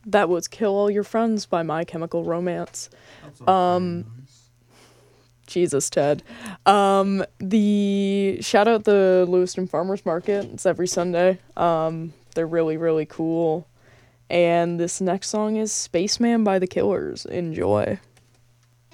That was Kill All Your Friends by My Chemical Romance. That's all Um, nice. Jesus, Ted. The shout out the Lewiston Farmers Market. It's every Sunday. They're really, really cool. And this next song is Spaceman by The Killers. Enjoy.